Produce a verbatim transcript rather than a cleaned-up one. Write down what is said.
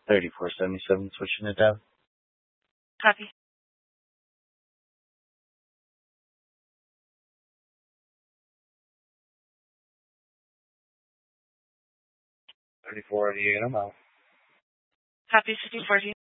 thirty-four seventy-seven, switching it down. Copy. thirty-four eighty-eight, I'm out. Copy, fifteen fourteen.